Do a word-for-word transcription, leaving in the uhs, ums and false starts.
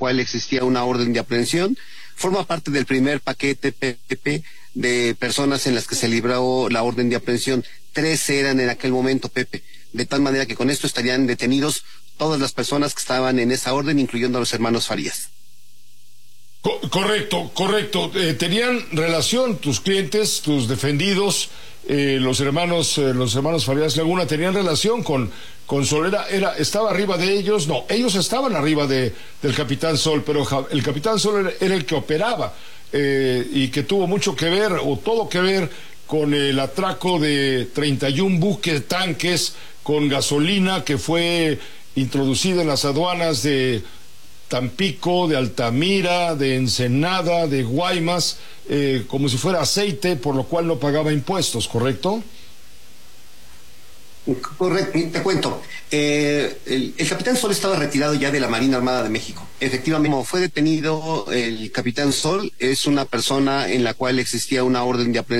cual existía una orden de aprehensión. Forma parte del primer paquete, Pepe, de personas en las que se libró la orden de aprehensión. Tres eran en aquel momento, Pepe. De tal manera que con esto estarían detenidos todas las personas que estaban en esa orden, incluyendo a los hermanos Farías. Co- correcto, correcto. Eh, ¿Tenían relación tus clientes, tus defendidos, eh, los hermanos eh, los hermanos Farías Laguna, tenían relación con, con Sol? Era, era, ¿Estaba arriba de ellos? No, ellos estaban arriba de, del Capitán Sol, pero ja, el Capitán Sol era, era el que operaba eh, y que tuvo mucho que ver, o todo que ver, con el atraco de treinta y un buques tanques con gasolina que fue introducida en las aduanas de Tampico, de Altamira, de Ensenada, de Guaymas, eh, como si fuera aceite, por lo cual no pagaba impuestos, ¿correcto? Correcto, te cuento. Eh, el, el Capitán Sol estaba retirado ya de la Marina Armada de México. Efectivamente, como fue detenido el Capitán Sol, es una persona en la cual existía una orden de aprehensión